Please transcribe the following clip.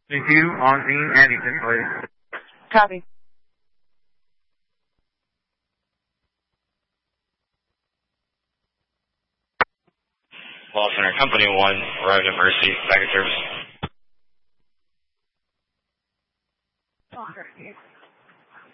Thank you. On scene, Addington, please. Copy. Wall Center, Company 1, arrived at Mercy, back at service.